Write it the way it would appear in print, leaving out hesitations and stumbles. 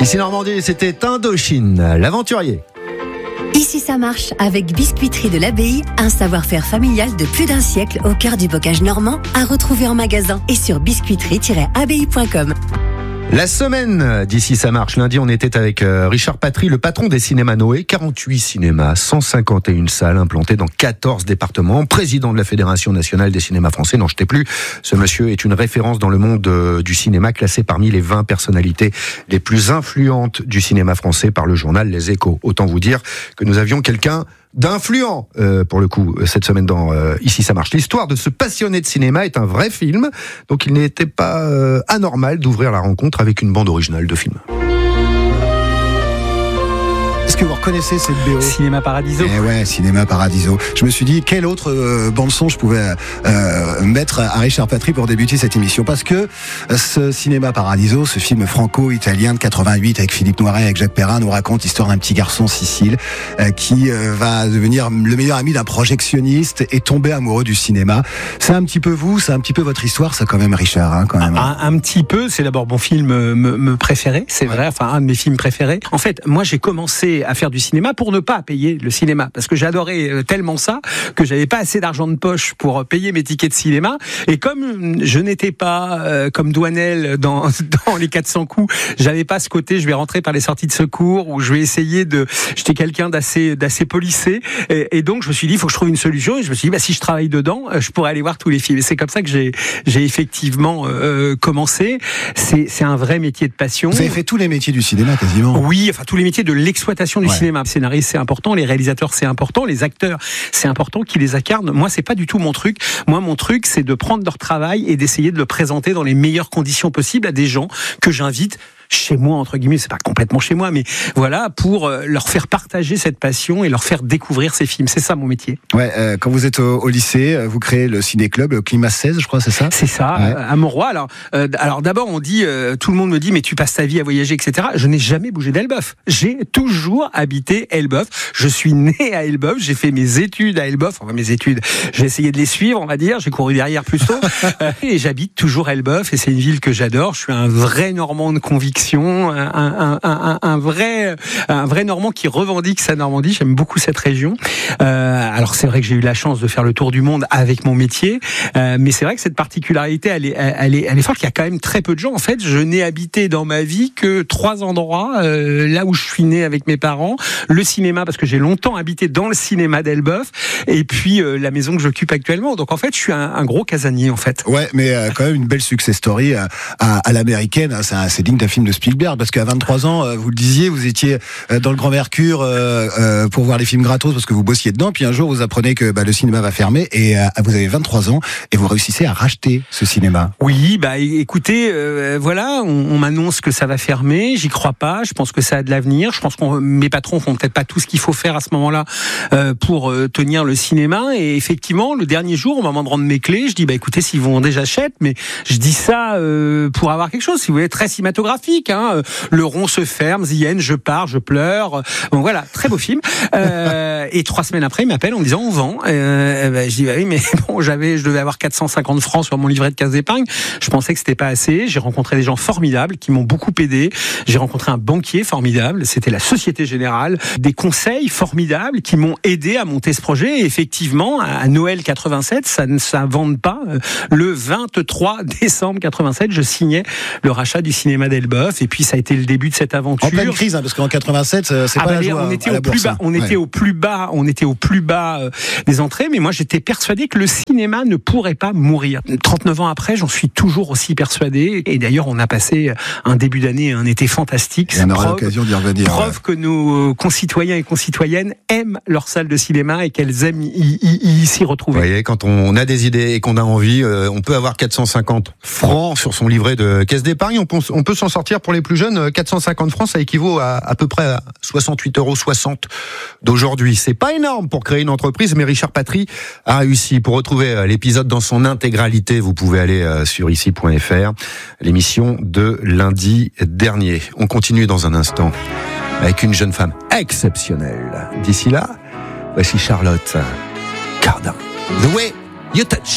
Ici Normandie, c'était Indochine, l'aventurier. Ici ça marche avec Biscuiterie de l'Abbaye, un savoir-faire familial de plus d'un siècle au cœur du bocage normand, à retrouver en magasin et sur biscuiterie-abbaye.com. La semaine d'ici ça marche. Lundi, on était avec Richard Patry, le patron des cinémas Noé. 48 cinémas, 151 salles implantées dans 14 départements. Président de la Fédération nationale des cinémas français, n'en jetez plus. Ce monsieur est une référence dans le monde du cinéma, classé parmi les 20 personnalités les plus influentes du cinéma français par le journal Les Échos. Autant vous dire que nous avions quelqu'un d'influent, pour le coup, cette semaine dans Ici ça marche. L'histoire de ce passionné de cinéma est un vrai film, donc il n'était pas anormal d'ouvrir la rencontre avec une bande originale de film. Est-ce que vous reconnaissez cette BO ? Cinéma Paradiso. Eh ouais, Cinéma Paradiso. Je me suis dit, quelle autre bande-son je pouvais mettre à Richard Patry pour débuter cette émission ? Parce que ce Cinéma Paradiso, ce film franco-italien de 88 avec Philippe Noiret, avec Jacques Perrin, nous raconte l'histoire d'un petit garçon, Sicile, qui va devenir le meilleur ami d'un projectionniste et tomber amoureux du cinéma. C'est un petit peu vous, c'est un petit peu votre histoire, ça quand même, Richard, hein, quand même. Un petit peu, c'est d'abord mon film me préféré, c'est vrai, enfin un de mes films préférés. En fait, moi j'ai commencé à faire du cinéma pour ne pas payer le cinéma, parce que j'adorais tellement ça que j'avais pas assez d'argent de poche pour payer mes tickets de cinéma, et comme je n'étais pas comme Douanel dans les 400 coups, j'avais pas ce côté je vais rentrer par les sorties de secours ou je vais essayer de... J'étais quelqu'un d'assez policé, et donc je me suis dit il faut que je trouve une solution, et je me suis dit si je travaille dedans, je pourrais aller voir tous les films, et c'est comme ça que j'ai effectivement commencé. C'est un vrai métier de passion. Vous avez fait tous les métiers du cinéma quasiment. Oui, enfin tous les métiers de l'exploitation du cinéma. Scénariste, c'est important, les réalisateurs, c'est important, les acteurs, c'est important qu'ils les incarnent. Moi, c'est pas du tout mon truc. Moi, mon truc, c'est de prendre leur travail et d'essayer de le présenter dans les meilleures conditions possibles à des gens que j'invite chez moi, entre guillemets, c'est pas complètement chez moi, mais voilà, pour leur faire partager cette passion et leur faire découvrir ces films. C'est ça mon métier. Ouais, quand vous êtes au lycée, vous créez le ciné-club, le Climat 16, je crois, c'est ça ? C'est ça, ouais. À Montroy. Alors d'abord, on dit, tout le monde me dit, mais tu passes ta vie à voyager, etc. Je n'ai jamais bougé d'Elbeuf. J'ai toujours habité Elbeuf. Je suis né à Elbeuf. J'ai fait mes études à Elbeuf. Enfin, mes études, j'ai essayé de les suivre, on va dire. J'ai couru derrière plus tôt. Et j'habite toujours Elbeuf. Et c'est une ville que j'adore. Je suis un vrai Normand de conviction. Un vrai Normand qui revendique sa Normandie. J'aime beaucoup cette région. Alors c'est vrai que j'ai eu la chance de faire le tour du monde avec mon métier, mais c'est vrai que cette particularité, elle est forte. Il y a quand même très peu de gens. En fait, je n'ai habité dans ma vie que 3 endroits. Là où je suis né avec mes parents, le cinéma parce que j'ai longtemps habité dans le cinéma d'Elbeuf, et puis la maison que j'occupe actuellement. Donc en fait, je suis un gros casanier en fait. Ouais, mais quand même une belle success story à l'américaine. C'est digne d'un film de Spielberg, parce qu'à 23 ans, vous le disiez, vous étiez dans le Grand Mercure pour voir les films gratos parce que vous bossiez dedans, puis un jour vous apprenez que le cinéma va fermer, et vous avez 23 ans et vous réussissez à racheter ce cinéma. Oui, écoutez, voilà, on m'annonce que ça va fermer, j'y crois pas, je pense que ça a de l'avenir, je pense que mes patrons font peut-être pas tout ce qu'il faut faire à ce moment-là pour tenir le cinéma, et effectivement, le dernier jour, au moment de rendre mes clés, je dis écoutez, s'ils vont déjà j'achète, mais je dis ça pour avoir quelque chose, si vous voulez, très cinématographique, hein. Le rond se ferme, The End, je pars, je pleure. Bon voilà, très beau film. Et 3 semaines après, il m'appelle en me disant on vend. Je dis oui, mais bon, je devais avoir 450 francs sur mon livret de caisse d'épargne. Je pensais que c'était pas assez. J'ai rencontré des gens formidables qui m'ont beaucoup aidé. J'ai rencontré un banquier formidable. C'était la Société Générale. Des conseils formidables qui m'ont aidé à monter ce projet. Et effectivement, à Noël 87, ça ne s'invente pas. Le 23 décembre 87, je signais le rachat du cinéma d'Elbeuf. Et puis ça a été le début de cette aventure. En pleine crise, parce qu'en 87, c'est pas la joie. On était au plus bas. On était au plus bas des entrées. Mais moi, j'étais persuadé que le cinéma ne pourrait pas mourir. 39 ans après, j'en suis toujours aussi persuadé. Et d'ailleurs, on a passé un début d'année, un été fantastique. Et on aura l'occasion d'y revenir. Preuve que nos concitoyens et concitoyennes aiment leur salle de cinéma et qu'elles aiment y s'y retrouver. Vous voyez, quand on a des idées et qu'on a envie, on peut avoir 450 francs sur son livret de caisse d'épargne. On peut s'en sortir pour les plus jeunes. 450 francs, ça équivaut à peu près à 68,60 € d'aujourd'hui. C'est pas énorme pour créer une entreprise, mais Richard Patry a réussi. Pour retrouver l'épisode dans son intégralité, vous pouvez aller sur ici.fr, l'émission de lundi dernier. On continue dans un instant avec une jeune femme exceptionnelle. D'ici là, voici Charlotte Cardin. The Way You Touch.